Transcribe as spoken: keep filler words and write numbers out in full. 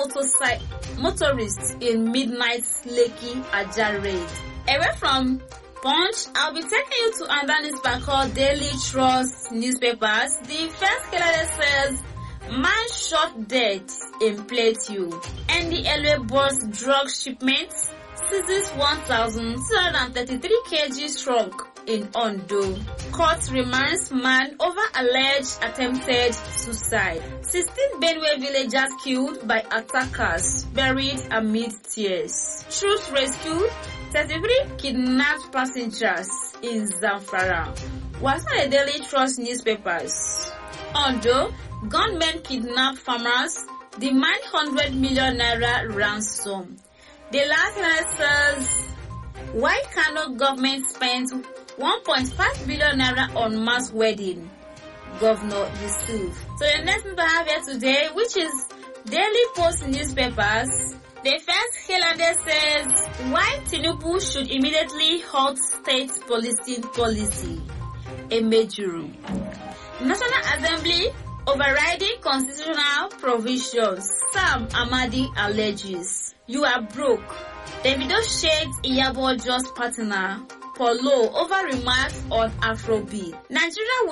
motorcycle motorists in midnight Lekki Ajah raid. Away from Punch, I'll be taking you to another newspaper called Daily Trust newspapers. The first headline says, man shot dead in Plateau. And the Elway bus drug shipments seizes one thousand two hundred thirty-three kilograms truck in Ondo. Court remands man over alleged attempted suicide. sixteen Benue villagers killed by attackers, buried amid tears. Troops rescued thirty-three kidnapped passengers in Zamfara. What's on the Daily Trust newspapers? Ondo, gunmen kidnap farmers, demand one hundred million naira ransom. The last line says, why Kano government spends one point five billion naira on mass wedding? Governor Yusuf. So the next thing I have here today, which is Daily Post newspapers. The first headline says, why Tinubu should immediately halt state policing policy. Emejuru. National Assembly overriding constitutional provisions. Sam Amadi alleges. You are broke. Davido shades Iyabo Ojo's partner Polo over remarks on Afrobeat. Nigeria would